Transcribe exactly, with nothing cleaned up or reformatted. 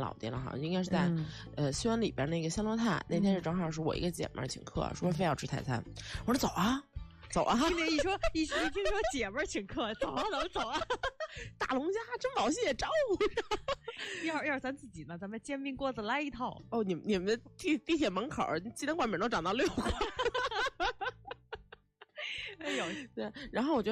老店了，好像应该是在、 嗯、 呃西园里边那个香乐泰。那天是正好是我一个姐们儿请客，说非要吃泰餐，我说走啊。走啊！ 听见一说一一听说姐们儿请客，走啊走走啊！ 大龙虾、珍宝蟹招呼着。 要是要是咱自己呢，咱们煎饼果子来一套。 哦，你们你们地地铁门口鸡蛋灌饼都涨到六块。 哎呦， 对，然后我觉